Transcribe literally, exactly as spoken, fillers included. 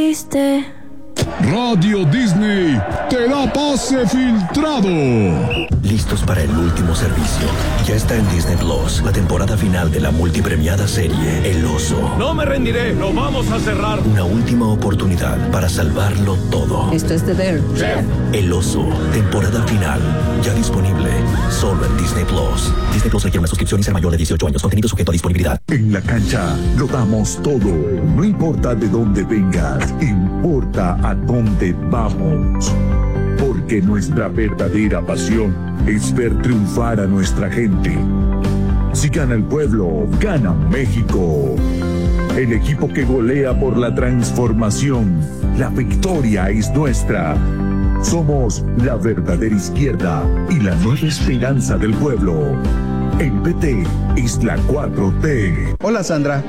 Radio Disney te da pase filtrado. Listos para el último servicio. Ya está en Disney Plus la temporada final de la multipremiada serie El Oso. No me rendiré, lo vamos a cerrar. Una última oportunidad para salvarlo todo. Esto es The Bear. Chef. El Oso, temporada final. Ya disponible solo en Disney Plus. Disney Plus requiere una suscripción y ser mayor de dieciocho años. Contenido sujeto a disponibilidad. En la cancha lo damos todo. No importa de dónde vengas, importa a dónde vamos. Porque nuestra verdadera pasión es ver triunfar a nuestra gente. Si gana el pueblo, gana México. El equipo que golea por la transformación. La victoria es nuestra. Somos la verdadera izquierda y la nueva esperanza del pueblo. El P T es la cuatro T. Hola, Sandra.